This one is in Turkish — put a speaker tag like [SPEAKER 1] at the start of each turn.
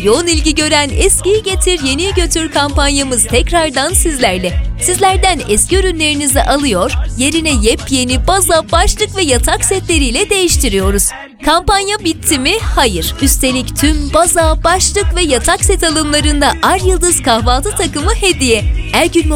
[SPEAKER 1] yoğun ilgi gören Eskiyi Getir Yeniyi Götür kampanyamız tekrardan sizlerle. Sizlerden eski ürünlerinizi alıyor, yerine yepyeni baza, başlık ve yatak setleriyle değiştiriyoruz. Kampanya bitti mi? Hayır. Üstelik tüm baza, başlık ve yatak set alımlarında Ar Yıldız kahvaltı takımı hediye. Ergül